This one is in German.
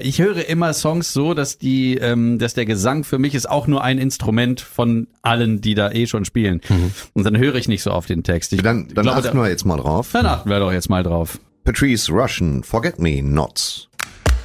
ich höre immer Songs so, dass dass der Gesang für mich ist auch nur ein Instrument von allen, die da schon spielen. Und dann höre ich nicht so auf den Text. Dann achten wir jetzt mal drauf. Dann achten wir doch jetzt mal drauf. Patrice Rushen, Forget Me Nots.